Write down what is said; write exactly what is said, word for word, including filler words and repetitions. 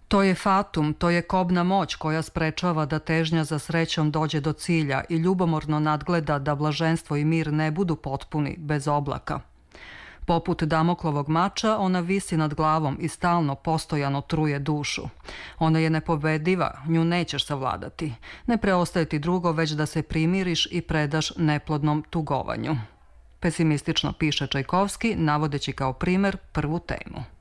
To je fatum, to je kobna moć koja sprečava da težnja za srećom dođe do cilja i ljubomorno nadgleda da blaženstvo i mir ne budu potpuni, bez oblaka. Poput Damoklovog mača, ona visi nad glavom i stalno postojano truje dušu. Ona je nepobediva, nju nećeš savladati. Ne preostaje ti drugo već da se primiriš i predaš neplodnom tugovanju. Pesimistično piše Čajkovski, navodeći kao primer prvu temu.